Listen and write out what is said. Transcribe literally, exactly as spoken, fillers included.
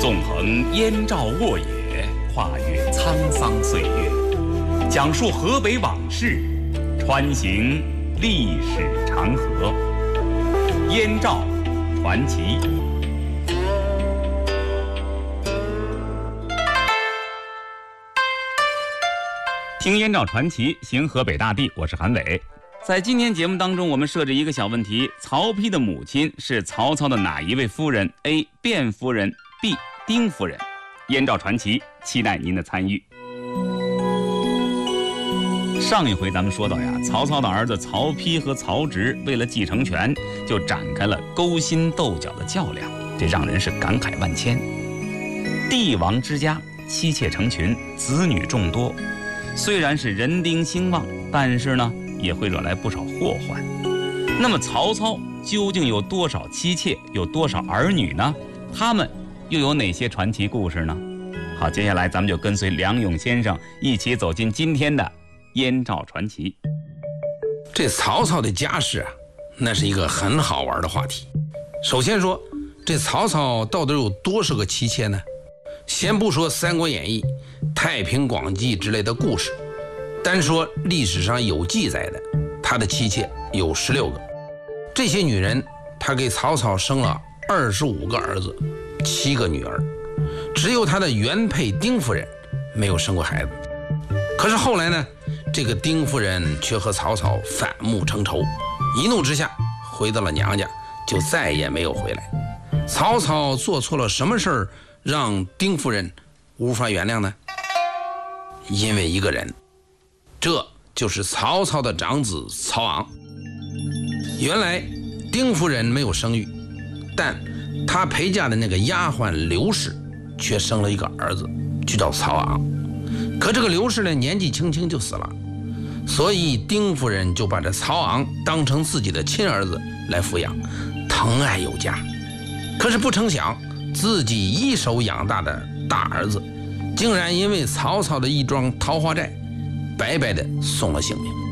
纵横燕赵沃野，跨越沧桑岁月，讲述河北往事，穿行历史长河。燕赵传奇。听燕赵传奇，行河北大地，我是韩伟。在今天节目当中，我们设置一个小问题：曹丕的母亲是曹操的哪一位夫人 ？A. 卞夫人 B. 丁夫人。燕赵传奇，期待您的参与。上一回咱们说到呀，曹操的儿子曹丕和曹植为了继承权，就展开了勾心斗角的较量，这让人是感慨万千。帝王之家，妻妾成群，子女众多，虽然是人丁兴旺，但是呢，也会惹来不少祸患。那么曹操究竟有多少妻妾，有多少儿女呢？他们又有哪些传奇故事呢？好，接下来咱们就跟随梁勇先生一起走进今天的燕赵传奇。 这曹操的家世啊，那是一个很好玩的话题。首先说，这曹操到底有多少个妻妾呢？先不说《三国演义》《太平广记》之类的故事，单说历史上有记载的，他的妻妾有十六个。这些女人，他给曹操生了二十五个儿子，七个女儿，只有他的原配丁夫人没有生过孩子。可是后来呢，这个丁夫人却和曹操反目成仇，一怒之下回到了娘家，就再也没有回来。曹操做错了什么事儿，让丁夫人无法原谅呢？因为一个人，这就是曹操的长子曹昂。原来丁夫人没有生育，但她陪嫁的那个丫鬟刘氏却生了一个儿子，就叫曹昂。可这个刘氏呢，年纪轻轻就死了，所以丁夫人就把这曹昂当成自己的亲儿子来抚养，疼爱有加。可是不成想，自己一手养大的大儿子，竟然因为曹操的一桩桃花债，白白的送了性命。